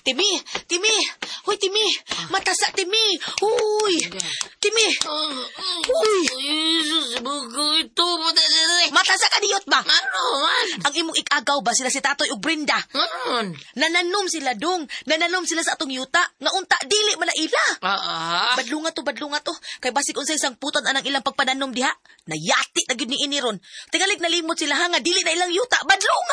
Timi! Timi! Hoy, Timi! Matasa, Timi! Huy! Timi! Huy! Jesus, bugo ito. Matasa ka diyot ba? Ano man? Ang imong ikagaw ba sila si Tatoy ug Brenda? Ano? Nananom sila dong. Nananom sila sa atong yuta. Nga unta, dili man na ila. Badlunga to. Kay basig unsay isang puton anang ilang pagpananom diha. Nayati na gyud ni ini ron. Tingalig nalimot sila ha nga dili na ilang yuta. Badlunga!